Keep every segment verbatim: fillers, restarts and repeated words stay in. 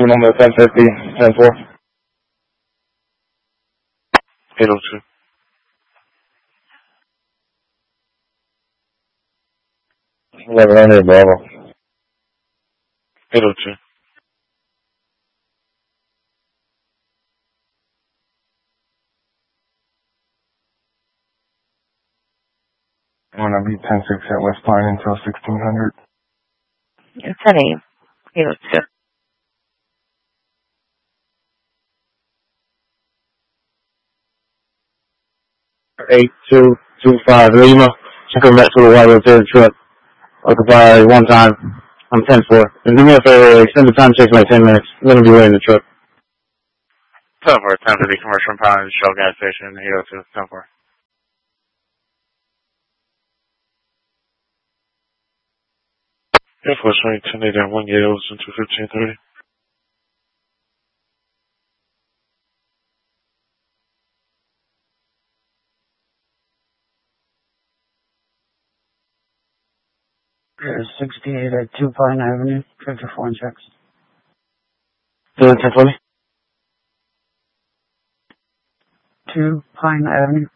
Looking on the ten fifty, ten four. eight oh two. eleven hundred, Bravo. eight oh two. I'm gonna be ten six at West Pine until sixteen hundred. It's ten eight. eight oh two. eight two two five Lima. Just come back to the white rotated truck. Occupy one time. I'm ten four. And do me a favor, extend the time, takes like ten minutes. I'm gonna be waiting in the truck. ten four, ten fifty commercial impound Shell gas station, eight oh two, ten four. Air Force Rank ten eight at one Yales into fifteen thirty. sixty-eight at two Pine Avenue, fifty-four and checks. Do it ten for me. two Pine Avenue.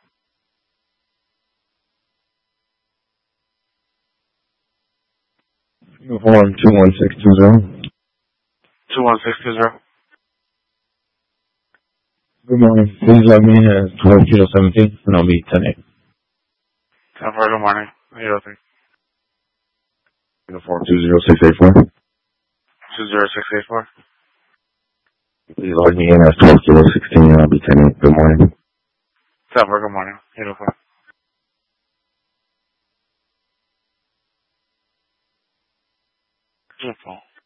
Uniform two one six two zero. two one six two zero. Good morning. Please log me in at twelve kilo seventeen, and I'll be ten eight. ten four, good morning. eight oh three. Uniform two zero six eight four. two zero six eight four. Please log me in at twelve kilo sixteen, and I'll be ten eight. Good morning. ten four, good morning. eight oh four. Beautiful.